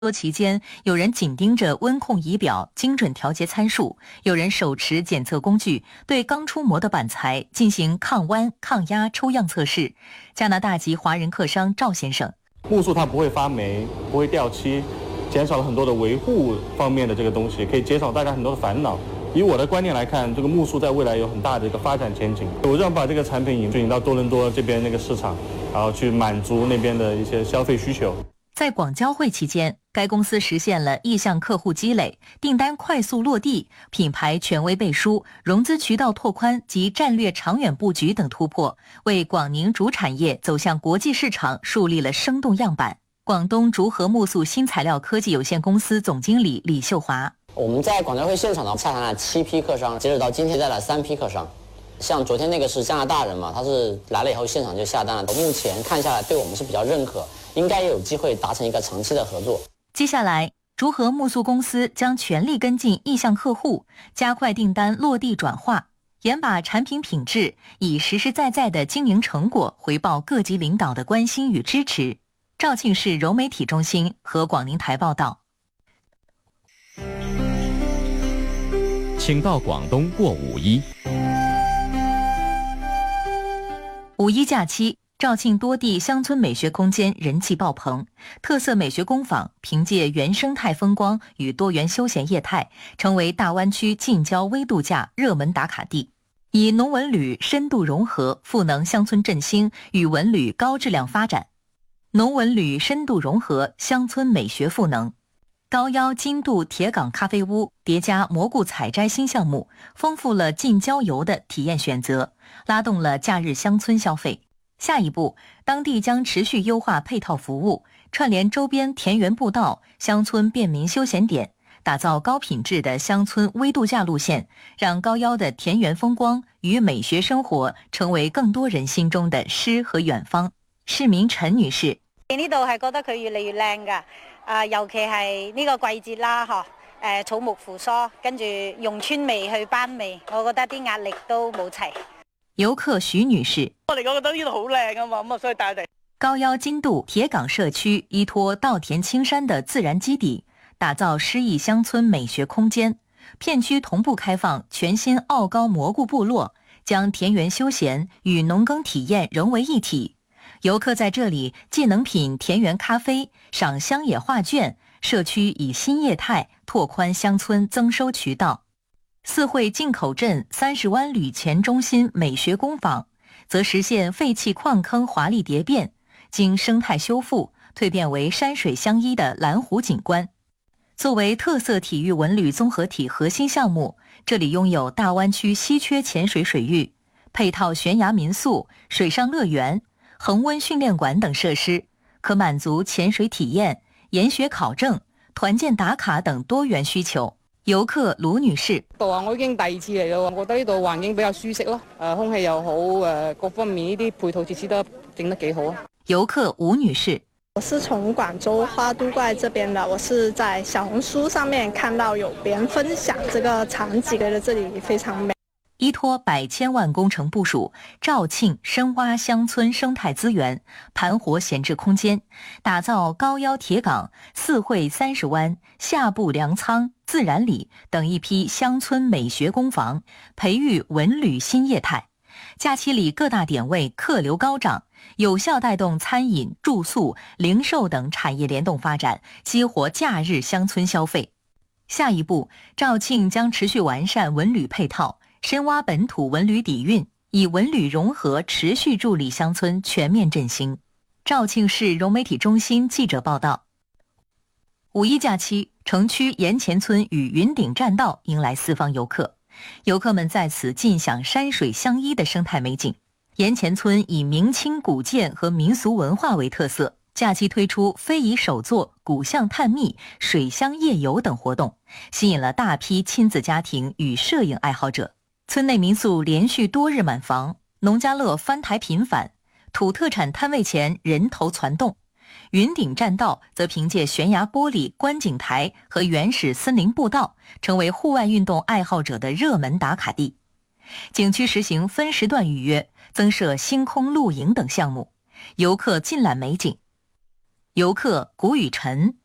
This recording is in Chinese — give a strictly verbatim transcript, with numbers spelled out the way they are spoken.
多期间，有人紧盯着温控仪表，精准调节参数；有人手持检测工具，对刚出模的板材进行抗弯、抗压抽样测试。加拿大籍华人客商赵先生： 木塑它不会发霉，不会掉漆，减少了很多的维护方面的这个东西，可以减少大家很多的烦恼。以我的观念来看，这个木塑在未来有很大的一个发展前景。我想把这个产品引引到多伦多这边那个市场，然后去满足那边的一些消费需求。 在广交会期间，该公司实现了意向客户积累、订单快速落地、品牌权威背书、融资渠道拓宽及战略长远布局等突破，为广宁竹产业走向国际市场树立了生动样板。广东竹河木塑新材料科技有限公司总经理李秀华： 我们在广交会现场呢洽谈了七批客商，截止到今天带了三批客商。像昨天那个是加拿大人嘛，他是来了以后现场就下单了。目前看下来，对我们是比较认可，应该也有机会达成一个长期的合作。 接下来，竹河木塑公司将全力跟进意向客户，加快订单落地转化，严把产品品质，以实实在在的经营成果回报各级领导的关心与支持。肇庆市柔媒体中心和广宁台报道。 请到广东过五一。 五一假期，肇庆多地乡村美学空间人气爆棚，特色美学工坊凭借原生态风光与多元休闲业态，成为大湾区近郊微度假热门打卡地。以农文旅深度融合，赋能乡村振兴与文旅高质量发展。农文旅深度融合，乡村美学赋能。高腰金渡铁岗咖啡屋叠加蘑菇采摘新项目，丰富了近郊游的体验选择，拉动了假日乡村消费。下一步，当地将持续优化配套服务，串联周边田园步道、乡村便民休闲点，打造高品质的乡村微度假路線，讓高腰的田園風光與美學生活成為更多人心中的詩和遠方。市民陳女士： 呢度係覺得佢越嚟越靚㗎，啊，尤其係呢個季節啦，嗬，誒草木扶疏，跟住用村味去班味，我覺得啲壓力都冇齊。 遊客徐女士： 我哋覺得呢度好靚啊嘛，咁啊所以帶嚟。 高腰金渡鐵岗社區依托稻田青山的自然基底，打造詩意鄉村美學空間，片區同步開放全新傲高蘑菇部落，將田園休閒與農耕體驗融為一體。遊客在這裡既能品田園咖啡、賞鄉野畫卷，社區以新業態拓寬鄉村增收渠道。四惠進口鎮三十灣旅前中心美學工坊，則實現廢棄礦坑華麗蝶變，經生態修復，蛻變為山水相依的藍湖景觀。作為特色體育文旅綜合體核心項目，這裡擁有大灣區稀缺潛水水域，配套懸崖民宿、水上樂園、恆溫訓練館等設施，可滿足潛水體驗、研學考證、團建打卡等多元需求。遊客盧女士： 度啊，我已經第二次嚟咯，我覺得呢度環境比較舒適咯，誒空氣又好，誒各方面呢啲配套設施都整得幾好啊。 遊客吳女士： 我是從廣州花都怪這邊的，我是在小紅書上面看到有別人分享這個場景，覺得這裡非常美。 依托百千萬工程部署，肇慶深挖鄉村生態資源，盤活閒置空間，打造高腰鐵岗、四惠三十灣、下埠糧倉、自然里等一批鄉村美學工坊，培育文旅新業態。假期裡各大點位客流高漲，有效帶動餐飲、住宿、零售等產業聯動發展，激活假日鄉村消費。下一步，肇慶將持續完善文旅配套，深挖本土文旅底蘊，以文旅融合持續助力鄉村全面振興。肇慶市融媒體中心記者報道。五一假期，城區鹽前村與雲頂棧道迎來四方遊客，遊客們在此盡享山水相依的生態美景。鹽前村以明清古建和民俗文化為特色，假期推出非遺手作、古巷探秘、水鄉夜遊等活動，吸引了大批親子家庭與攝影愛好者。村內民宿連續多日滿房，農家樂翻台頻繁，土特產攤位前人頭攒動。雲頂棧道則憑借懸崖玻璃觀景台和原始森林步道，成為戶外運動愛好者的熱門打卡地。景區實行分時段預約，增設星空露營等項目，遊客盡覽美景。遊客谷雨辰：